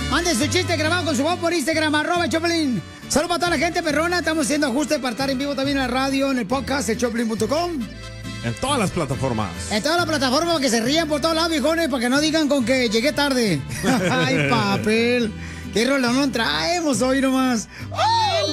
Mande su chiste grabado con su voz por Instagram, @Choplin. Saludos para toda la gente perrona. Estamos haciendo ajustes para estar en vivo también en la radio, en el podcast de Choplin.com. En todas las plataformas. En todas las plataformas para que se rían por todos lados, viejones, para que no digan con que llegué tarde. Ay, papel. Qué rolón traemos hoy nomás. ¡Oh!